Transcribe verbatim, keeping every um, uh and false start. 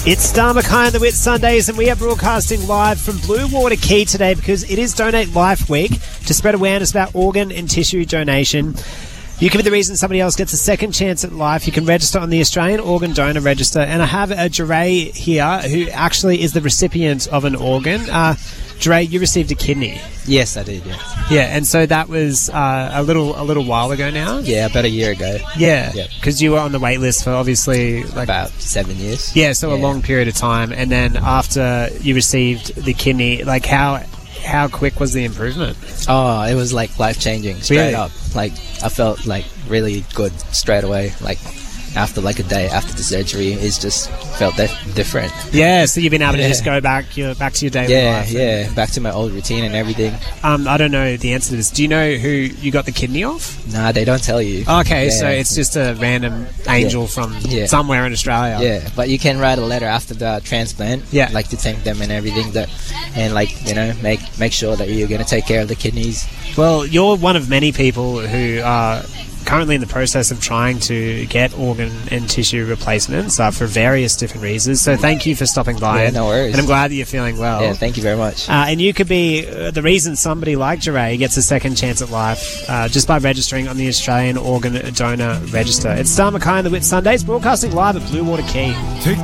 It's Star Mackay and the Wit Sundays, and we are broadcasting live from Blue Water Quay today because it is Donate Life Week to spread awareness about organ and tissue donation. You can be the reason somebody else gets a second chance at life. You can register on the Australian Organ Donor Register, and I have a Jeray here who actually is the recipient of an organ. Uh, Jeray, you received a kidney. Yes, I did, yes. Yeah, and so that was uh, a little a little while ago now? Yeah, about a year ago. Yeah, Yep. because you were on the wait list for obviously... like About seven years. Yeah, so a Yeah. long period of time. And then after you received the kidney, like how how quick was the improvement? Oh, it was like life-changing, straight Really? up. Like, I felt like really good straight away. Like, after like a day after the surgery, it's just felt dif- different. Yeah, so you've been able to Yeah. just go back your, back to your daily Yeah, life. yeah, back to my old routine and everything. Um, I don't know the answer to this. Do you know who you got the kidney off? Nah, they don't tell you. Okay, Yeah. so it's just a random angel Yeah. from Yeah. somewhere in Australia. Yeah, but you can write a letter after the transplant, Yeah. like to thank them and everything, that, and like, you know, make make sure that you're going to take care of the kidneys. Well, you're one of many people who are currently in the process of trying to get organ and tissue replacements uh, for various different reasons. So thank you for stopping by. Yeah, and, no worries. and I'm glad that you're feeling well. Yeah, thank you very much. Uh, and you could be uh, the reason somebody like Jeray gets a second chance at life uh, just by registering on the Australian Organ Donor Register. It's Star Mackay and the Wit Sundays, broadcasting live at Blue Water Quay. Take